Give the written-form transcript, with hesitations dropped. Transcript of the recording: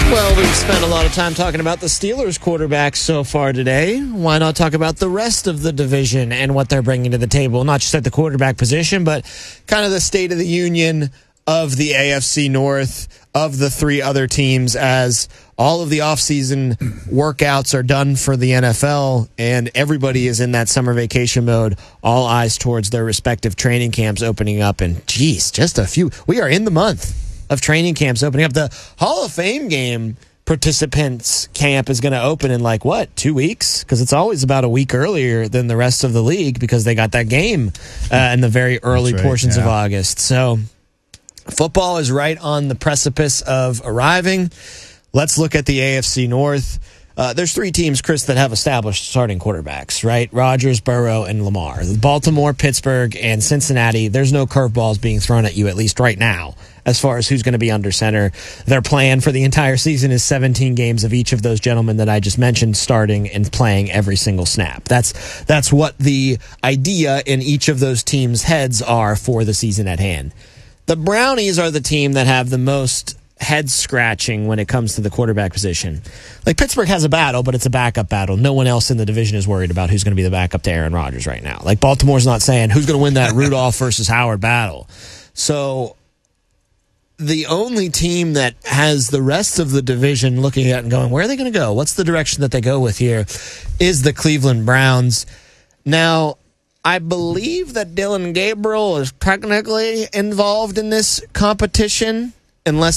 Well, we've spent a lot of time talking about the Steelers quarterbacks so far today. Why not talk about the rest of the division and what they're bringing to the table? Not just at the quarterback position, but kind of the state of the union of the AFC North, of the three other teams, as all of the offseason workouts are done for the NFL and everybody is in that summer vacation mode, all eyes towards their respective training camps opening up. And geez, just a few. We are in the month of training camps opening up. The Hall of Fame game participants camp is going to open in 2 weeks? Because it's always about a week earlier than the rest of the league because they got that game in the very early portions of August. So football is right on the precipice of arriving. Let's look at the AFC North. There's three teams, Chris, that have established starting quarterbacks, right? Rodgers, Burrow, and Lamar. Baltimore, Pittsburgh, and Cincinnati, there's no curveballs being thrown at you, at least right now, as far as who's going to be under center. Their plan for the entire season is 17 games of each of those gentlemen that I just mentioned starting and playing every single snap. That's what the idea in each of those teams' heads are for the season at hand. The Brownies are the team that have the most head scratching when it comes to the quarterback position. Pittsburgh has a battle, but it's a backup battle. No one else in the division is worried about who's going to be the backup to Aaron Rodgers right now. Baltimore's not saying who's going to win that Rudolph versus Howard battle. So the only team that has the rest of the division looking at and going, where are they going to go? What's the direction that they go with here is the Cleveland Browns. Now, I believe that Dylan Gabriel is technically involved in this competition, unless